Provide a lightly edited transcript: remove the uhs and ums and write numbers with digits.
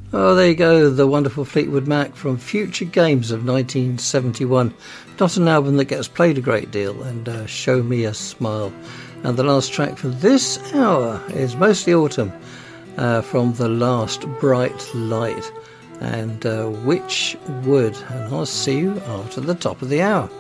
Oh, there you go, the wonderful Fleetwood Mac from Future Games of 1971. Not an album that gets played a great deal, and Show Me a Smile. And the last track for this hour is Mostly Autumn from The Last Bright Light. And Which Would. And I'll see you after the top of the hour.